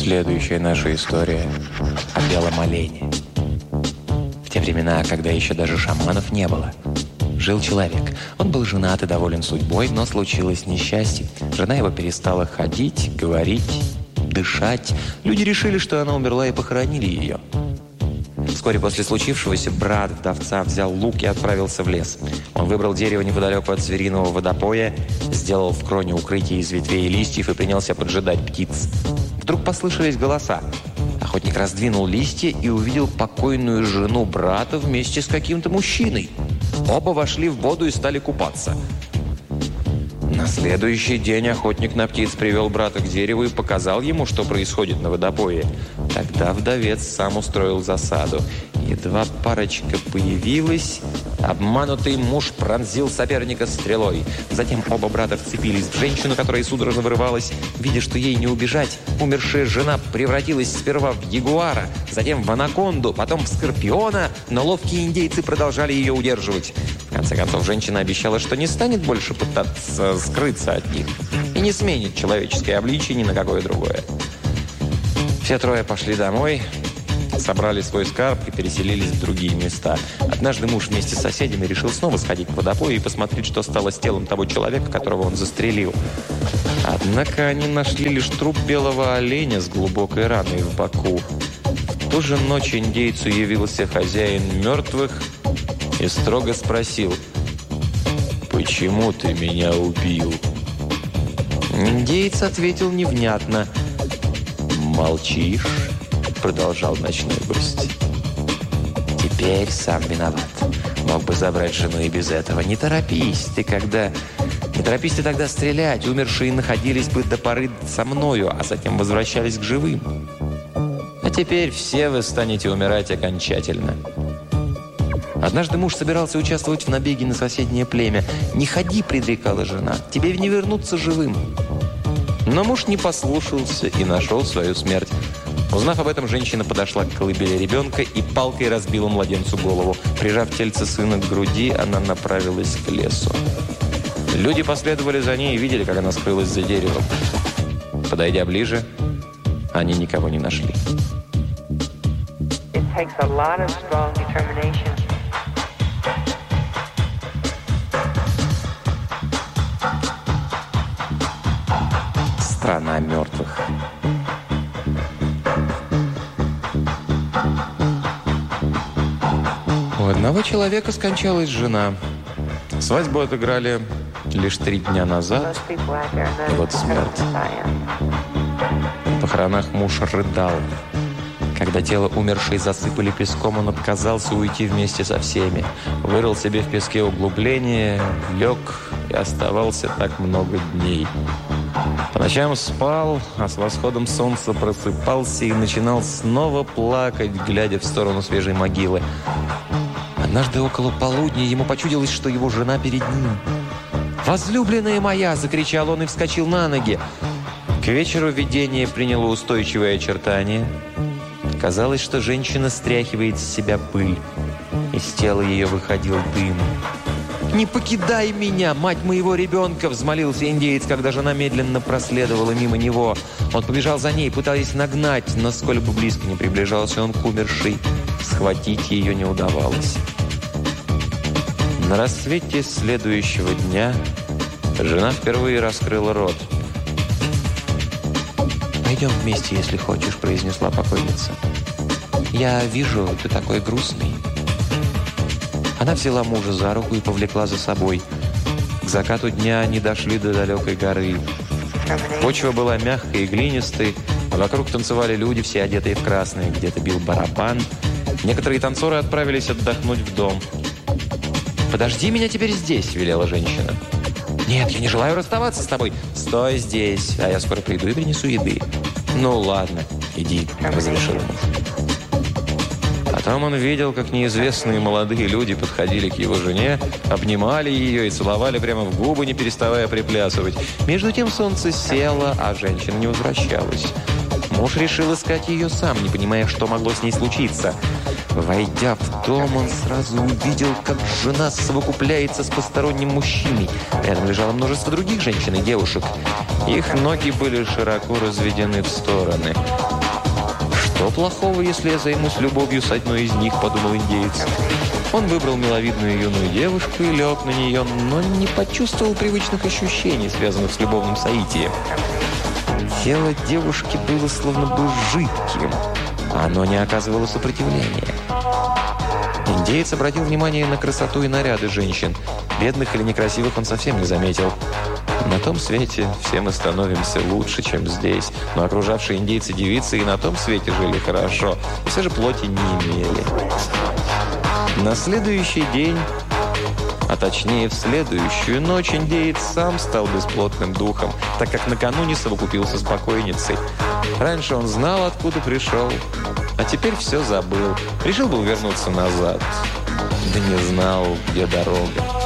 Следующая наша история о белом олене. В те времена, когда еще даже шаманов не было, жил человек. Он был женат и доволен судьбой, но случилось несчастье. Жена его перестала ходить, говорить, дышать. Люди решили, что она умерла, и похоронили ее. Вскоре после случившегося брат вдовца взял лук и отправился в лес. Он выбрал дерево неподалеку от звериного водопоя, сделал в кроне укрытие из ветвей и листьев и принялся поджидать птиц. Вдруг послышались голоса. Охотник раздвинул листья и увидел покойную жену брата вместе с каким-то мужчиной. Оба вошли в воду и стали купаться. На следующий день охотник на птиц привел брата к дереву и показал ему, что происходит на водопое. Тогда вдовец сам устроил засаду. Едва парочка появилась, обманутый муж пронзил соперника стрелой. Затем оба брата вцепились в женщину, которая судорожно вырывалась. Видя, что ей не убежать, умершая жена превратилась сперва в ягуара, затем в анаконду, потом в скорпиона, но ловкие индейцы продолжали ее удерживать. В конце концов, женщина обещала, что не станет больше пытаться скрыться от них и не сменит человеческое обличие ни на какое другое. Все трое пошли домой, собрали свой скарб и переселились в другие места. Однажды муж вместе с соседями решил снова сходить в водопой и посмотреть, что стало с телом того человека, которого он застрелил. Однако они нашли лишь труп белого оленя с глубокой раной в боку. В ту же ночь индейцу явился хозяин мертвых и строго спросил: «Почему ты меня убил?» Индеец ответил невнятно. «Молчишь?» – продолжал ночной гость. «Теперь сам виноват. Мог бы забрать жену и без этого. Не торопись ты тогда стрелять. Умершие находились бы до поры со мною, а затем возвращались к живым. А теперь все вы станете умирать окончательно». Однажды муж собирался участвовать в набеге на соседнее племя. «Не ходи», – предрекала жена, – «тебе не вернуться живым». Но муж не послушался и нашел свою смерть. Узнав об этом, женщина подошла к колыбели ребенка и палкой разбила младенцу голову. Прижав тельце сына к груди, она направилась к лесу. Люди последовали за ней и видели, как она скрылась за деревом. Подойдя ближе, они никого не нашли. Страна мертвых. У одного человека скончалась жена. Свадьбу отыграли лишь 3 дня назад, и вот смерть. На похоронах муж рыдал. Когда тело умершей засыпали песком, он отказался уйти вместе со всеми. Вырыл себе в песке углубление, лег и оставался так много дней. По ночам спал, а с восходом солнца просыпался и начинал снова плакать, глядя в сторону свежей могилы. Однажды около полудня ему почудилось, что его жена перед ним. «Возлюбленная моя!» – закричал он и вскочил на ноги. К вечеру видение приняло устойчивое очертание. Казалось, что женщина стряхивает с себя пыль. Из тела ее выходил дым. «Не покидай меня, мать моего ребенка!» – взмолился индеец, когда жена медленно проследовала мимо него. Он побежал за ней, пытаясь нагнать, но сколь бы близко не приближался он к умершей, схватить ее не удавалось. На рассвете следующего дня жена впервые раскрыла рот. «Пойдем вместе, если хочешь», – произнесла покойница. «Я вижу, ты такой грустный». Она взяла мужа за руку и повлекла за собой. К закату дня они дошли до далекой горы. Почва была мягкой и глинистой, а вокруг танцевали люди, все одетые в красное. Где-то бил барабан. Некоторые танцоры отправились отдохнуть в дом. «Подожди меня теперь здесь», – велела женщина. «Нет, я не желаю расставаться с тобой». «Стой здесь, а я скоро приду и принесу еды». «Ну ладно, иди», – разрешил муж. Потом он видел, как неизвестные молодые люди подходили к его жене, обнимали ее и целовали прямо в губы, не переставая приплясывать. Между тем солнце село, а женщина не возвращалась. Муж решил искать ее сам, не понимая, что могло с ней случиться. Войдя в дом, он сразу увидел, как жена совокупляется с посторонним мужчиной. Рядом лежало множество других женщин и девушек. Их ноги были широко разведены в стороны. «Что плохого, если я займусь любовью с одной из них?» – подумал индеец. Он выбрал миловидную юную девушку и лег на нее, но не почувствовал привычных ощущений, связанных с любовным соитием. Тело девушки было словно бы жидким, а оно не оказывало сопротивления. Индеец обратил внимание на красоту и наряды женщин. Бедных или некрасивых он совсем не заметил. На том свете все мы становимся лучше, чем здесь. Но окружавшие индейцы девицы и на том свете жили хорошо, и все же плоти не имели. На следующий день, а точнее в следующую ночь, индеец сам стал бесплотным духом, так как накануне совокупился с покойницей. Раньше он знал, откуда пришел, а теперь все забыл. Решил был вернуться назад, да не знал, где дорога.